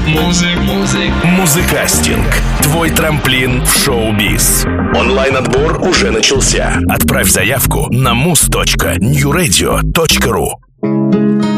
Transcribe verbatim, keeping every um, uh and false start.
Музык, музык. Музыкастинг. Твой трамплин в шоу-биз. Онлайн-отбор уже начался. Отправь заявку на муз точка ньюрэдио точка ру.